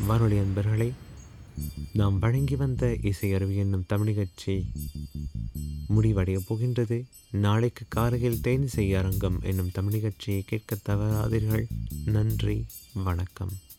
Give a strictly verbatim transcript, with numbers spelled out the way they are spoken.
வானொலி அன்பர்களே, நாம் வழங்கி வந்த இசையருவி என்னும் தமிழ் நிகழ்ச்சி முடிவடையப் போகின்றது. நாளைக்கு காலையில் தேனிசை அரங்கம் என்னும் தமிழ் நிகழ்ச்சியை கேட்க தவறாதீர்கள். நன்றி, வணக்கம்.